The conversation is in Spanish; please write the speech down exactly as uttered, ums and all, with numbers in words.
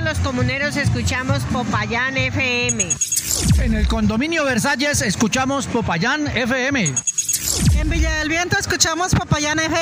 los comuneros escuchamos Popayán F M. En el condominio Versalles escuchamos Popayán F M. En Villa del Viento escuchamos Popayán F M.